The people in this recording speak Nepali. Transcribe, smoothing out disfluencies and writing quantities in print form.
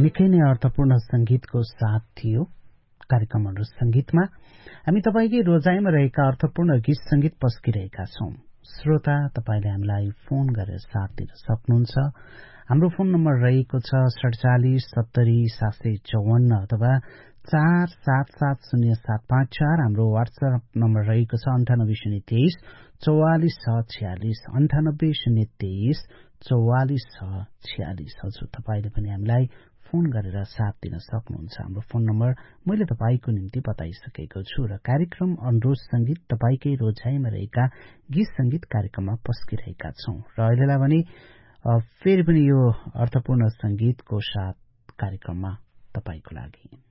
निकै नै अर्थपूर्ण संगीतको साथ थियो कार्यक्रम अनुरोध संगीतमा। हामी तपाईकै रोजाइमा रहेका अर्थपूर्ण गीत संगीत पस्किरहेका छौं। श्रोता, तपाईले हामीलाई फोन गरेर साथ दिन सक्नुहुन्छ। हाम्रो फोन नम्बर रहेको छ 47 70 754 अथवा 477075। हाम्रो व्हाट्सएप नम्बर रहेको छ 98 023 44 646 98 023 44 646। हजुर, तपाईले पनि हामीलाई फोन गरेर साथ दिन सक्नुहुन्छ। हाम्रो फोन नम्बर मैले तपाईको निम्ति बताइसकेको छु र कार्यक्रम अनुरोध संगीत तपाईकै रोजाइमा रहेका गीत संगीत कार्यक्रममा पस्किरहेका छौं र अहिलेलाई भने फेरि पनि यो अर्थपूर्ण संगीतको साथ कार्यक्रममा तपाईको लागि